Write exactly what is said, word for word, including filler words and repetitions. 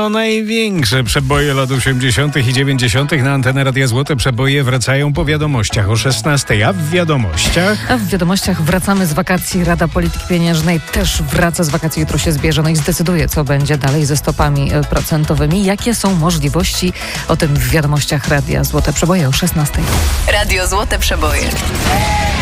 no największe przeboje lat osiemdziesiątych i dziewięćdziesiątych na antenę Radia Złote Przeboje wracają po wiadomościach o szesnastej, a w wiadomościach... A w wiadomościach wracamy z wakacji. Rada Polityki Pieniężnej też wraca z wakacji, jutro się zbierze, no i zdecyduje, co będzie dalej ze stopami procentowymi. Jakie są możliwości? O tym w wiadomościach Radia Złote Przeboje o szesnastej. Radio Złote Przeboje.